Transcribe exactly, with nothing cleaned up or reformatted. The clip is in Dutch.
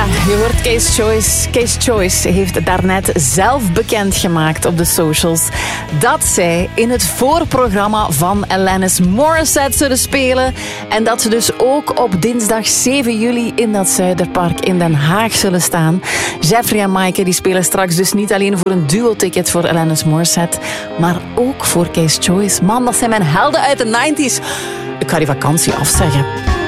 je hoort Case Choice. Case Choice heeft daarnet zelf bekendgemaakt op de socials dat zij in het voorprogramma van Alanis Morissette zullen spelen. En dat ze dus ook op dinsdag zeven juli in dat Zuiderpark in Den Haag zullen staan. Jeffrey en Maaike die spelen straks dus niet alleen voor een duo-ticket voor Alanis Morissette, maar ook voor Case Choice. Man, dat zijn mijn helden uit de negentig. Ik ga die vakantie afzeggen.